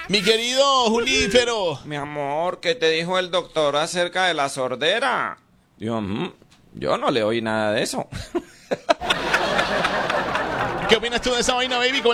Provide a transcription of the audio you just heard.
Mi querido Julífero. Mi amor, ¿qué te dijo el doctor acerca de la sordera? Yo no le oí nada de eso. ¿Qué opinas tú de esa vaina, baby?